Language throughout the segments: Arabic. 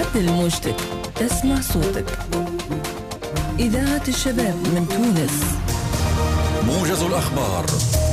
عدل موجتك تسمع صوتك. إذاعة الشباب من تونس. موجز الأخبار.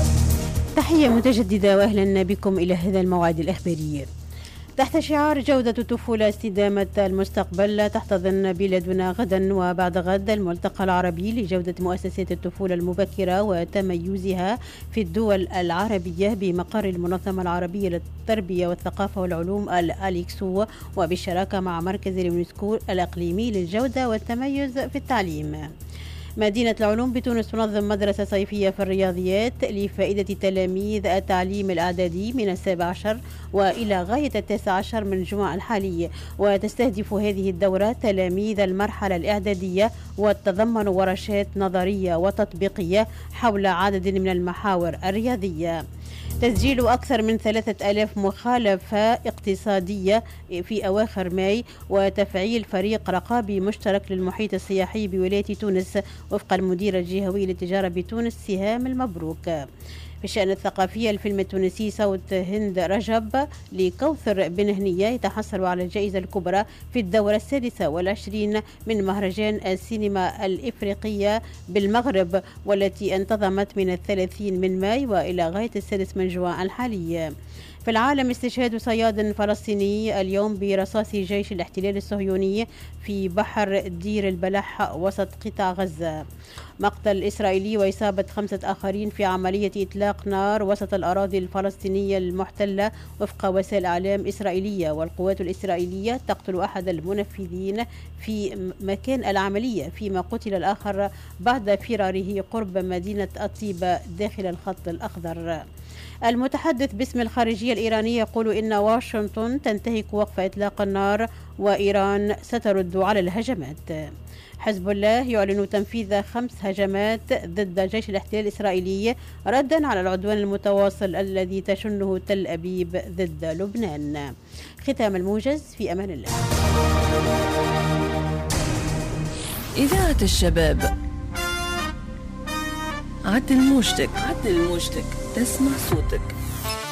تحية متجددة وأهلا بكم إلى هذا الموعد الإخباري. تحت شعار جودة الطفولة استدامة المستقبل، تحتضن بلادنا غدا وبعد غد الملتقى العربي لجودة مؤسسات الطفولة المبكرة وتميزها في الدول العربية بمقر المنظمة العربية للتربية والثقافة والعلوم الأليكسو، وبالشراكة مع مركز اليونسكو الإقليمي للجودة والتميز في التعليم. مدينة العلوم بتونس تنظم مدرسة صيفية في الرياضيات لفائدة تلاميذ التعليم الإعدادي من 17 وإلى غاية 19 من الجمع الحالي، وتستهدف هذه الدورة تلاميذ المرحلة الإعدادية، وتتضمن ورشات نظرية وتطبيقية حول عدد من المحاور الرياضية. تسجيل أكثر من 3000 مخالفة اقتصادية في أواخر ماي، وتفعيل فريق رقابي مشترك للمحيط السياحي بولاية تونس وفق المدير الجهوي للتجارة بتونس سهام المبروك. في الشأن الثقافي، الفيلم التونسي صوت هند رجب لكوثر بن هنية يتحصل على الجائزة الكبرى في الدورة 26 من مهرجان السينما الإفريقية بالمغرب، والتي انتظمت من 30 من ماي وإلى غاية 6 من جوان الحالي. في العالم، استشهاد صياد فلسطيني اليوم برصاص جيش الاحتلال الصهيوني في بحر دير البلح وسط قطاع غزة. مقتل إسرائيلي وإصابة 5 آخرين في عملية إطلاق نار وسط الأراضي الفلسطينية المحتلة وفق وسائل إعلام إسرائيلية، والقوات الإسرائيلية تقتل أحد المنفذين في مكان العملية، فيما قتل الآخر بعد فراره قرب مدينة الطيبة داخل الخط الأخضر. المتحدث باسم الخارجية الإيرانية يقول إن واشنطن تنتهك وقف إطلاق النار وإيران سترد على الهجمات. حزب الله يعلن تنفيذ 5 هجمات ضد جيش الاحتلال الإسرائيلي ردا على العدوان المتواصل الذي تشنه تل أبيب ضد لبنان. ختام الموجز، في أمان الله. إذاعة الشباب. عدل موجتك تسمع صوتك.